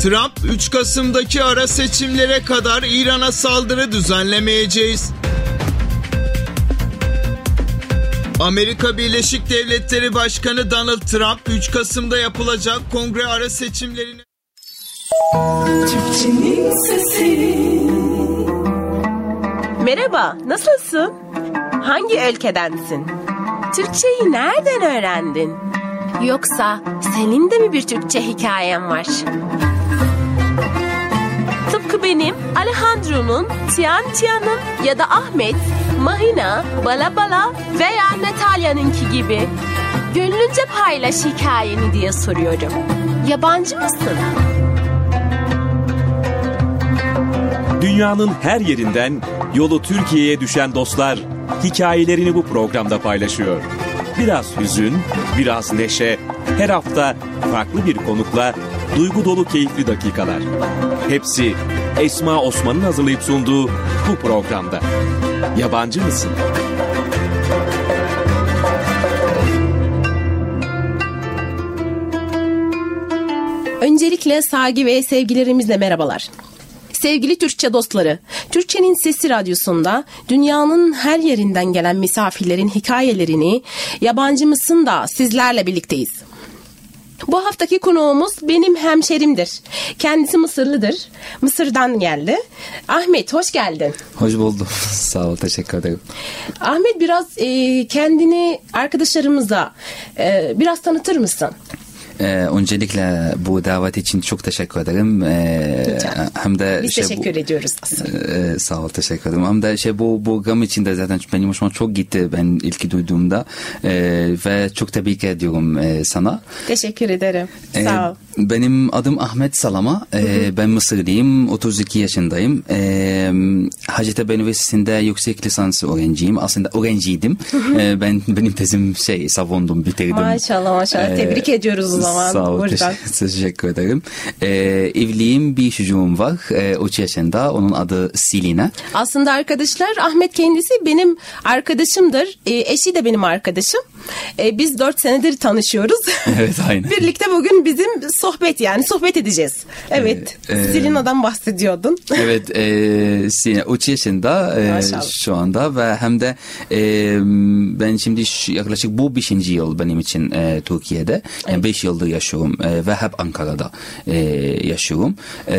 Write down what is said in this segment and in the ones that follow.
Trump 3 Kasım'daki ara seçimlere kadar İran'a saldırı düzenlemeyeceğiz. Amerika Birleşik Devletleri Başkanı Donald Trump 3 Kasım'da yapılacak kongre ara seçimlerine... Merhaba, nasılsın? Hangi ülkedensin? Türkçeyi nereden öğrendin? Yoksa senin de mi bir Türkçe hikayen var? Tıpkı benim, Alejandro'nun, Tian'ın ya da Ahmet, Mahina, Bala veya Natalya'nınki gibi. Gönlünce paylaş hikayeni diye soruyorum. Yabancı mısın? Dünyanın her yerinden yolu Türkiye'ye düşen dostlar hikayelerini bu programda paylaşıyor. Biraz hüzün, biraz neşe, her hafta farklı bir konukla duygu dolu keyifli dakikalar. Hepsi Esma Osman'ın hazırlayıp sunduğu bu programda. Yabancı mısın? Öncelikle saygı ve sevgilerimizle merhabalar. Sevgili Türkçe dostları, Türkçenin Sesi Radyosu'nda dünyanın her yerinden gelen misafirlerin hikayelerini, yabancı mısın da sizlerle birlikteyiz. Bu haftaki konuğumuz benim hemşerimdir. Kendisi Mısırlıdır. Mısır'dan geldi. Ahmet, hoş geldin. Hoş buldum. Sağ ol, teşekkür ederim. Ahmet, biraz kendini arkadaşlarımıza biraz tanıtır mısın? Öncelikle bu davet için çok teşekkür ederim. Hem de biz teşekkür ediyoruz aslında. Sağ ol, teşekkür ederim. Hem de bu program için de zaten benim hoşuma çok gitti ben ilk duyduğumda ve çok tebrik ediyorum sana. Teşekkür ederim. Sağ ol. Benim adım Ahmet Salama. Ben Mısırlıyım. 32 yaşındayım. Hacettepe Üniversitesi'nde yüksek lisans öğrenciyim. Aslında öğrenciydim. Benim tezim savundum, bitirdim. Maşallah. Tebrik ediyoruz o zaman. Sağ ol. Teşekkür ederim. Evliyim. Bir çocuğum var. 3 yaşında. Onun adı Silina. Aslında arkadaşlar, Ahmet kendisi benim arkadaşımdır. Eşi de benim arkadaşım. Biz 4 senedir tanışıyoruz. Evet, aynen. Birlikte bugün bizim sohbet edeceğiz. Evet. Silina'dan bahsediyordun. Evet. Silina 3 yaşında şu anda ve hem de ben şimdi yaklaşık bu 5. yıl benim için Türkiye'de. Evet. 5 yıldır yaşıyorum ve hep Ankara'da yaşıyorum.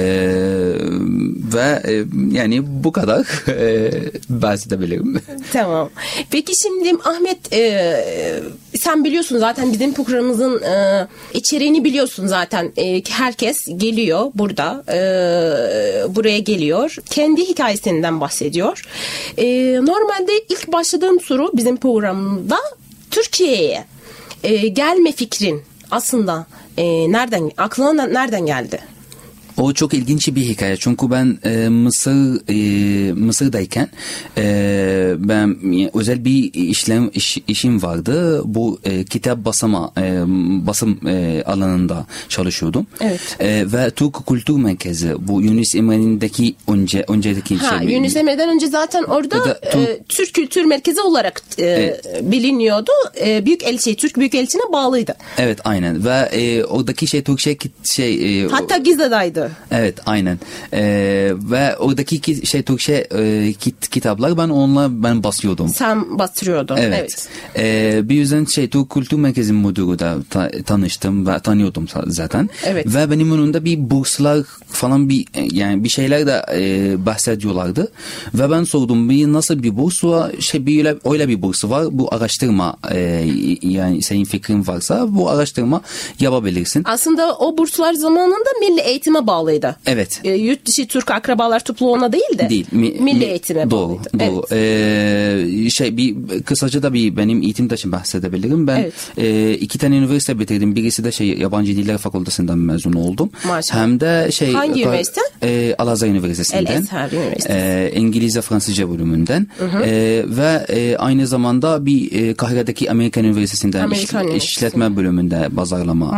Ve yani bu kadar bahsedebilirim. Tamam. Peki şimdi Ahmet, sen biliyorsun zaten bizim programımızın içeriğini biliyorsun zaten. Herkes geliyor burada. Buraya geliyor. Kendi hikayesinden bahsediyor. Normalde ilk başladığım soru bizim programda Türkiye'ye gelme fikrin aslında aklına nereden geldi? O çok ilginç bir hikaye. Çünkü ben Mısır'dayken ben özel bir işim vardı. Bu kitap basım alanında çalışıyordum. Evet. Ve Türk Kültür Merkezi, bu Yunus Emre'deki önceki Yunus Emre'den önce zaten orada Türk Kültür Merkezi olarak biliniyordu. Türk Büyükelçiliğine bağlıydı. Evet, aynen. Ve oradaki Türkçe hatta Gize'daydı. Evet, aynen. Ve oradaki Türkçe kitaplar ben basıyordum. Sen bastırıyordun. Evet. Bir yüzden Türk Kültür Merkezi müdürü de tanıştım ve tanıyordum zaten. Evet. Ve benim önümde bir burslar falan bir şeyler de bahsediyorlardı. Ve ben sordum, nasıl bir burs var? Öyle bir bursu var. Bu araştırma, yani senin fikrin varsa bu araştırma yapabilirsin. Aslında o burslar zamanında milli eğitime bağlıydı. Evet. Yurt dışı Türk akrabalar topluluğuna değil de milli eğitime bağlıydı. Doğru. Evet. Kısaca da benim eğitimden bahsedebilirim. Ben 2 tane üniversite bitirdim. Birisi de yabancı diller fakültesinden mezun oldum. Maşallah. Hem de hangi üniversite? Al-Azhar Üniversitesi'nden. El-Azhar Üniversitesi. İngilizce Fransızca bölümünden. Ve aynı zamanda bir Kahire'deki Amerikan Üniversitesi'nden işletme bölümünde pazarlama